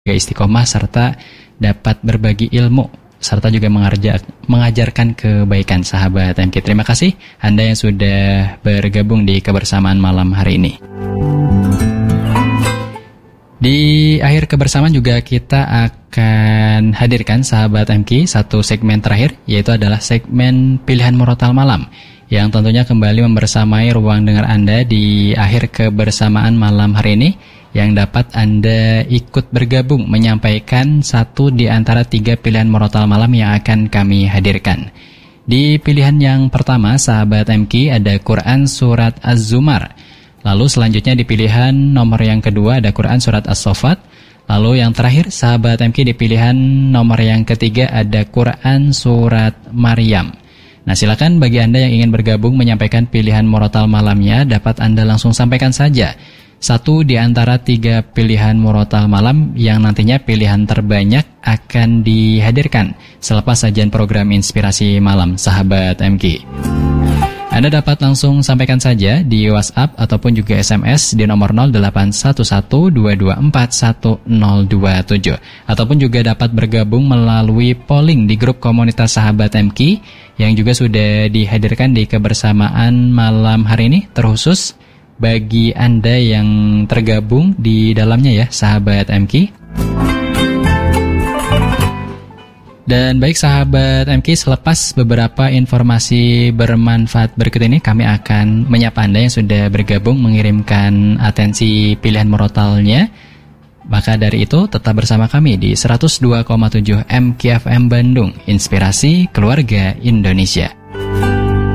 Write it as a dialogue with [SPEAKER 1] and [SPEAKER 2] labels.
[SPEAKER 1] istiqomah serta dapat berbagi ilmu serta juga mengajarkan kebaikan sahabat MK. Terima kasih Anda yang sudah bergabung di kebersamaan malam hari ini. Di akhir kebersamaan juga kita akan hadirkan sahabat MK satu segmen terakhir, yaitu adalah segmen pilihan murotal malam yang tentunya kembali membersamai ruang dengar Anda di akhir kebersamaan malam hari ini, yang dapat Anda ikut bergabung menyampaikan satu di antara 3 pilihan murotal malam yang akan kami hadirkan. Di pilihan yang pertama sahabat MK ada Quran Surat Az-Zumar. Lalu selanjutnya di pilihan nomor yang kedua ada Quran Surat As-Saffat. Lalu yang terakhir sahabat MK di pilihan nomor yang ketiga ada Quran Surat Maryam. Nah, silakan bagi Anda yang ingin bergabung menyampaikan pilihan murotal malamnya, dapat Anda langsung sampaikan saja satu di antara 3 pilihan murotal malam yang nantinya pilihan terbanyak akan dihadirkan selepas sajian program Inspirasi Malam sahabat MK. Anda dapat langsung sampaikan saja di WhatsApp ataupun juga SMS di nomor 081122411027, ataupun juga dapat bergabung melalui polling di grup komunitas sahabat MK yang juga sudah dihadirkan di kebersamaan malam hari ini, terkhusus bagi Anda yang tergabung di dalamnya ya sahabat MK. Dan baik sahabat MK, selepas beberapa informasi bermanfaat berikut ini, kami akan menyapa Anda yang sudah bergabung mengirimkan atensi pilihan murotalnya. Maka dari itu tetap bersama kami di 102,7 MKFM Bandung, Inspirasi Keluarga Indonesia.